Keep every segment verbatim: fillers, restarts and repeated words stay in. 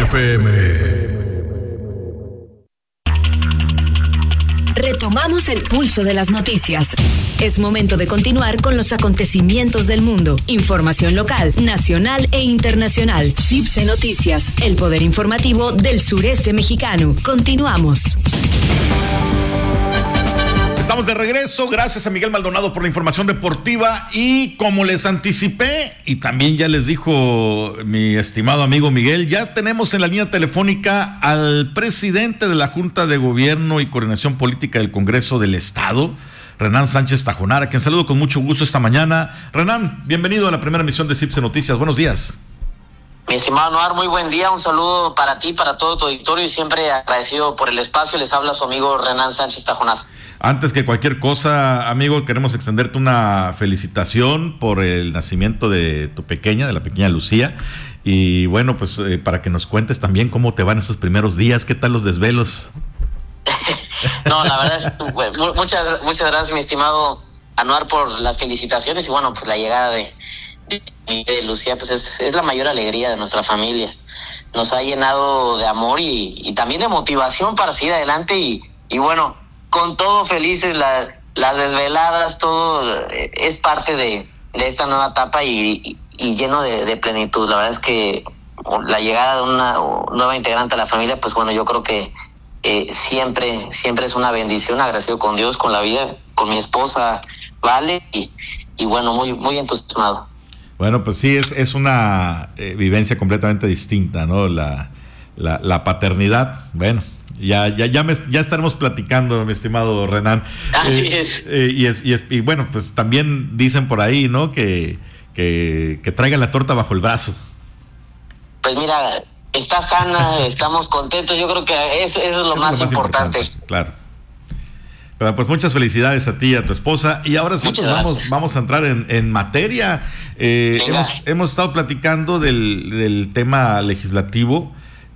F M. Retomamos el pulso de las noticias. Es momento de continuar con los acontecimientos del mundo. Información local, nacional e internacional. C I B C Noticias, el poder informativo del sureste mexicano. Continuamos. Estamos de regreso, gracias a Miguel Maldonado por la información deportiva y como les anticipé y también ya les dijo mi estimado amigo Miguel, ya tenemos en la línea telefónica al presidente de la Junta de Gobierno y Coordinación Política del Congreso del Estado, Renán Sánchez Tajonar, a quien saludo con mucho gusto esta mañana. Renán, bienvenido a la primera emisión de C I B C Noticias, buenos días. Mi estimado Noar, muy buen día, un saludo para ti, para todo tu auditorio y siempre agradecido por el espacio. Les habla su amigo Renán Sánchez Tajonar. Antes que cualquier cosa, amigo, queremos extenderte una felicitación por el nacimiento de tu pequeña, de la pequeña Lucía. Y bueno, pues eh, para que nos cuentes también cómo te van esos primeros días, qué tal los desvelos. No, la verdad es, bueno, muchas, muchas gracias, mi estimado Anuar, por las felicitaciones y bueno, pues la llegada de, de, de Lucía, pues es, es la mayor alegría de nuestra familia. Nos ha llenado de amor y, y también de motivación para seguir adelante y, y bueno, con todo felices, la, las desveladas, todo es parte de, de esta nueva etapa y, y, y lleno de, de plenitud. La verdad es que la llegada de una nueva integrante a la familia, pues bueno, yo creo que eh, siempre, siempre es una bendición, agradecido con Dios, con la vida, con mi esposa, Vale, y, y bueno, muy, muy entusiasmado. Bueno, pues sí, es, es una eh, vivencia completamente distinta, ¿no? La, la, la paternidad, bueno. Ya, ya, ya, me, ya estaremos platicando, mi estimado Renán. Así eh, es. Eh, y es, y es. Y bueno, pues también dicen por ahí, ¿no? Que, que, que traigan la torta bajo el brazo. Pues mira, está sana, estamos contentos. Yo creo que eso, eso es lo, eso más, es lo más importante. importante. Claro. Pero pues muchas felicidades a ti y a tu esposa. Y ahora sí, pues vamos, vamos a entrar en, en materia. Eh, hemos, hemos estado platicando del, del tema legislativo.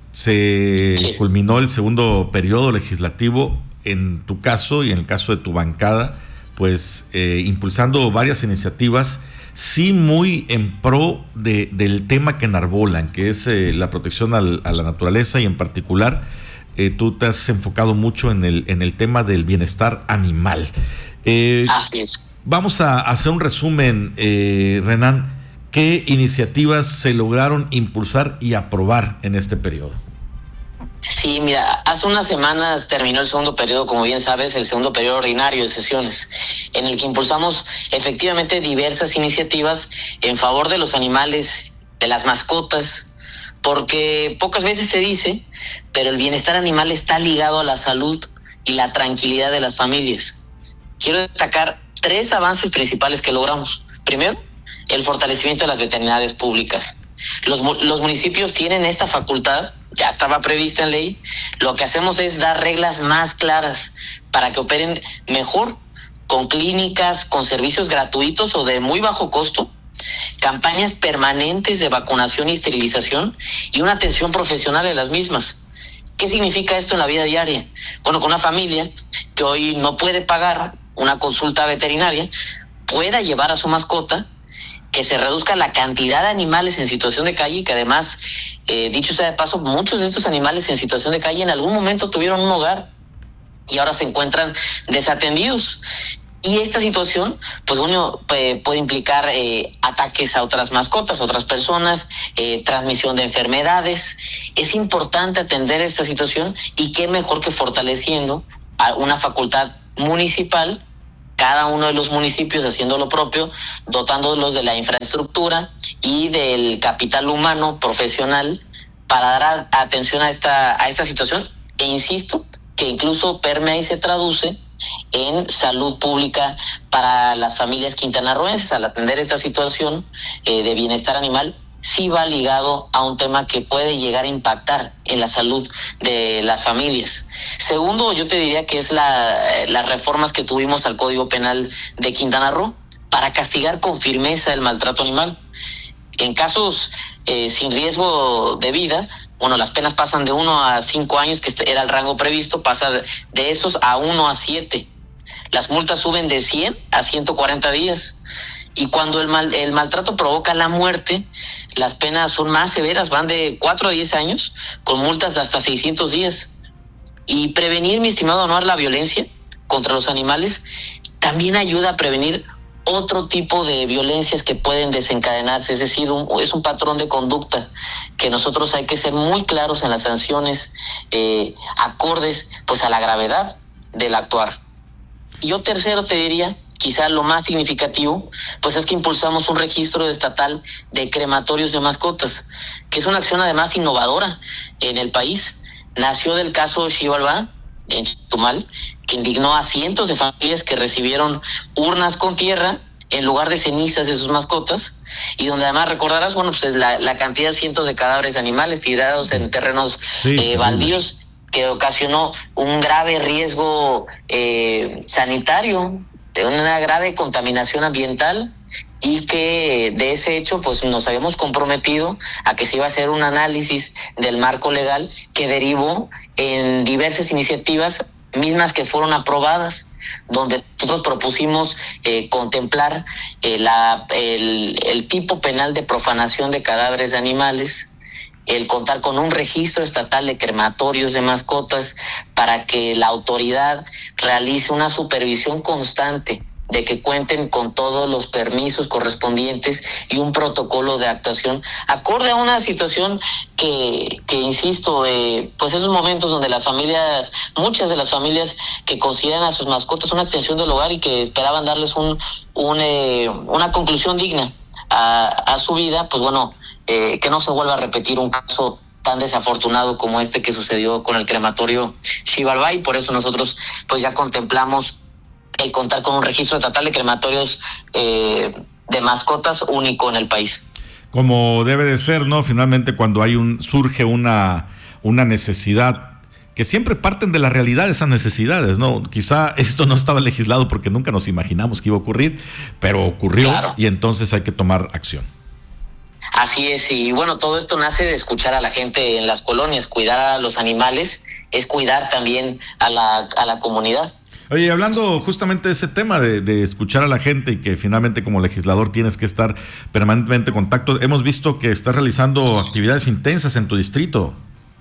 Se sí. culminó el segundo periodo legislativo, en tu caso y en el caso de tu bancada, pues eh, impulsando varias iniciativas, sí muy en pro de, del tema que enarbolan, que es eh, la protección al, a la naturaleza y en particular eh, tú te has enfocado mucho en el, en el tema del bienestar animal. Eh, Así es. Vamos a hacer un resumen, eh, Renán. ¿Qué iniciativas se lograron impulsar y aprobar en este periodo? Sí, mira, hace unas semanas terminó el segundo periodo, como bien sabes, el segundo periodo ordinario de sesiones, en el que impulsamos efectivamente diversas iniciativas en favor de los animales, de las mascotas, porque pocas veces se dice, pero el bienestar animal está ligado a la salud y la tranquilidad de las familias. Quiero destacar tres avances principales que logramos. Primero, el fortalecimiento de las veterinarias públicas. Los, los municipios tienen esta facultad, ya estaba prevista en ley. Lo que hacemos es dar reglas más claras para que operen mejor, con clínicas, con servicios gratuitos o de muy bajo costo, campañas permanentes de vacunación y esterilización y una atención profesional de las mismas. ¿Qué significa esto en la vida diaria? Bueno, con una familia que hoy no puede pagar una consulta veterinaria, pueda llevar a su mascota, que se reduzca la cantidad de animales en situación de calle y que además, eh, dicho sea de paso, muchos de estos animales en situación de calle en algún momento tuvieron un hogar y ahora se encuentran desatendidos. Y esta situación, pues bueno, eh, puede implicar eh, ataques a otras mascotas, a otras personas, eh, transmisión de enfermedades. Es importante atender esta situación y qué mejor que fortaleciendo a una facultad municipal, cada uno de los municipios haciendo lo propio, dotándolos de la infraestructura y del capital humano profesional para dar a, atención a esta, a esta situación. E insisto, que incluso permea y se traduce en salud pública para las familias quintanarroenses. Al atender esta situación eh, de bienestar animal, sí va ligado a un tema que puede llegar a impactar en la salud de las familias. Segundo, yo te diría que es la, las reformas que tuvimos al Código Penal de Quintana Roo para castigar con firmeza el maltrato animal. En casos eh, sin riesgo de vida, bueno, las penas pasan de uno a cinco años, que era el rango previsto, pasa de esos a uno a siete. Las multas suben de cien a ciento cuarenta días. Y cuando el mal, el maltrato provoca la muerte, las penas son más severas, van de cuatro a diez años, con multas de hasta seiscientos días. Y prevenir, mi estimado Anuar, la violencia contra los animales también ayuda a prevenir otro tipo de violencias que pueden desencadenarse, es decir, un, es un patrón de conducta que nosotros hay que ser muy claros en las sanciones eh, acordes pues a la gravedad del actuar. Y yo tercero te diría, quizá lo más significativo, pues es que impulsamos un registro estatal de crematorios de mascotas, que es una acción además innovadora en el país. Nació del caso Xibalbá, en Chetumal, que indignó a cientos de familias que recibieron urnas con tierra en lugar de cenizas de sus mascotas, y donde además recordarás, bueno, pues la, la cantidad de cientos de cadáveres de animales tirados en terrenos sí, eh, baldíos, que ocasionó un grave riesgo eh, sanitario, de una grave contaminación ambiental, y que de ese hecho pues nos habíamos comprometido a que se iba a hacer un análisis del marco legal que derivó en diversas iniciativas mismas que fueron aprobadas, donde nosotros propusimos eh, contemplar eh, la, el, el tipo penal de profanación de cadáveres de animales, el contar con un registro estatal de crematorios de mascotas para que la autoridad realice una supervisión constante de que cuenten con todos los permisos correspondientes y un protocolo de actuación acorde a una situación que, que insisto, eh, pues esos momentos donde las familias, muchas de las familias que consideran a sus mascotas una extensión del hogar y que esperaban darles un, un eh, una conclusión digna a, a su vida, pues bueno, eh, que no se vuelva a repetir un caso tan desafortunado como este que sucedió con el crematorio Xibalbá, y por eso nosotros pues ya contemplamos el contar con un registro estatal de crematorios eh, de mascotas único en el país. Como debe de ser, ¿no? Finalmente, cuando hay un surge una, una necesidad, que siempre parten de la realidad esas necesidades, ¿no? Quizá esto no estaba legislado porque nunca nos imaginamos que iba a ocurrir, pero ocurrió, claro, y entonces hay que tomar acción. Así es, y bueno, todo esto nace de escuchar a la gente en las colonias. Cuidar a los animales es cuidar también a la, a la comunidad. Oye, hablando justamente de ese tema de, de escuchar a la gente y que finalmente como legislador tienes que estar permanentemente en contacto, hemos visto que estás realizando actividades intensas en tu distrito.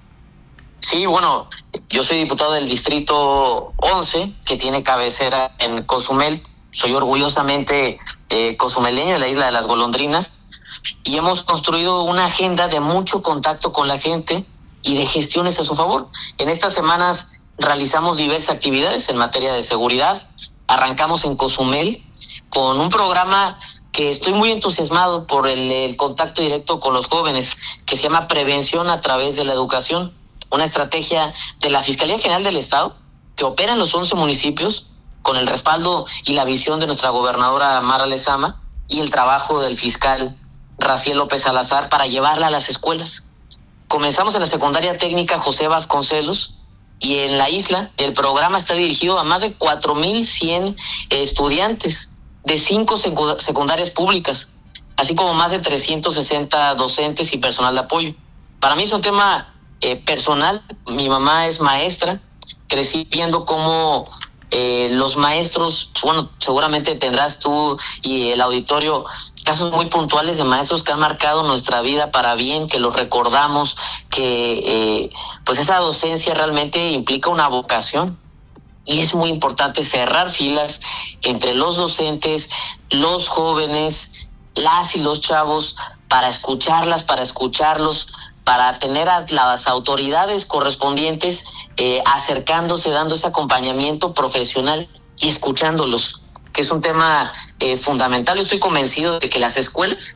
Sí, bueno, yo soy diputado del distrito once, que tiene cabecera en Cozumel. Soy orgullosamente eh, cozumeleño de la isla de las golondrinas, y hemos construido una agenda de mucho contacto con la gente y de gestiones a su favor. En estas semanas realizamos diversas actividades en materia de seguridad. Arrancamos en Cozumel con un programa que estoy muy entusiasmado por el, el contacto directo con los jóvenes, que se llama Prevención a través de la Educación, una estrategia de la Fiscalía General del Estado que opera en los once municipios con el respaldo y la visión de nuestra gobernadora Mara Lezama y el trabajo del fiscal Raciel López Salazar para llevarla a las escuelas. Comenzamos en la secundaria técnica José Vasconcelos, y en la isla el programa está dirigido a más de cuatro mil cien estudiantes de cinco secundarias públicas, así como más de trescientos sesenta docentes y personal de apoyo. Para mí es un tema eh, personal. Mi mamá es maestra, crecí viendo cómo eh, los maestros, bueno, seguramente tendrás tú y el auditorio casos muy puntuales de maestros que han marcado nuestra vida para bien, que los recordamos, que eh, pues esa docencia realmente implica una vocación, y es muy importante cerrar filas entre los docentes, los jóvenes, las y los chavos, para escucharlas, para escucharlos, para tener a las autoridades correspondientes eh, acercándose, dando ese acompañamiento profesional y escuchándolos, que es un tema eh, fundamental. Yo estoy convencido de que las escuelas